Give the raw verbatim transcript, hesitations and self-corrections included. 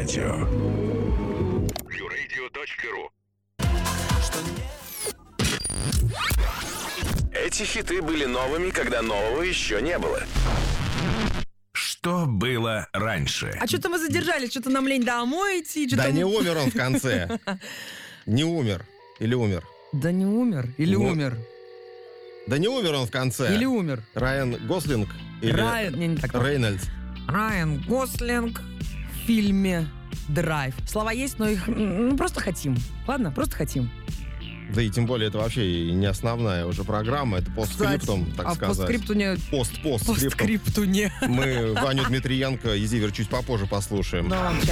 радио. Юрейдио точка ру. Эти хиты были новыми, когда нового еще не было. Что было раньше? А что-то мы задержались, что-то нам лень домой идти. Да мы... не умер он в конце. Не умер. Или умер? Да не умер. Или Ну, умер. Да не умер он в конце. Или умер. Райан Гослинг или Райан... Не, не так. Рейнольдс. Райан Гослинг в фильме «Драйв». Слова есть, но их ну, просто хотим. Ладно, просто хотим. Да и тем более это вообще и не основная уже программа, это постскриптум, Кстати, так а сказать. постскриптуне... Пост-постскриптум. Постскриптуне. Мы Ваню Дмитриенко и Зиверт чуть попозже послушаем. Да,